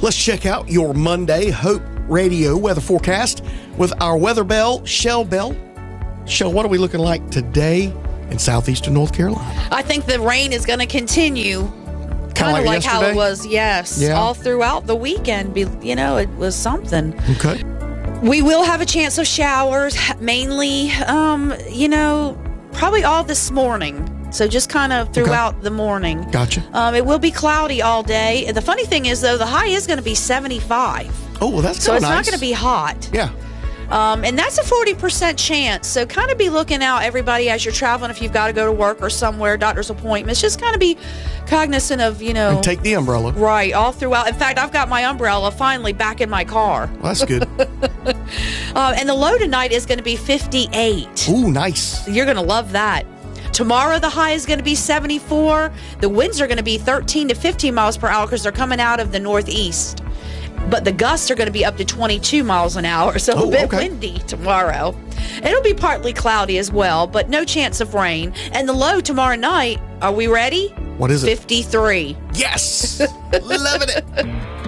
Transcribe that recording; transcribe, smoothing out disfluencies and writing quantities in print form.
Let's check out your Monday Hope Radio weather forecast with our weather bell, Shell Bell. Shell, what are we looking like today in southeastern North Carolina? I think the rain is going to continue. Kind of like how it was, all throughout the weekend. It was something. Okay. We will have a chance of showers, mainly, probably all this morning. So just kind of throughout the morning. Gotcha. It will be cloudy all day. The funny thing is, though, the high is going to be 75. Oh, well, that's so it's nice. not going to be hot. Yeah. And that's a 40% chance. So kind of be looking out, everybody, as you're traveling. If you've got to go to work or somewhere, doctor's appointments, just kind of be cognizant of, And take the umbrella. Right, all throughout. In fact, I've got my umbrella finally back in my car. Well, that's good. And the low tonight is going to be 58. Ooh, nice. You're going to love that. Tomorrow, the high is going to be 74. The winds are going to be 13 to 15 miles per hour because they're coming out of the northeast. But the gusts are going to be up to 22 miles an hour, so a bit windy tomorrow. It'll be partly cloudy as well, but no chance of rain. And the low tomorrow night, are we ready? What is it? 53. Yes! Loving it.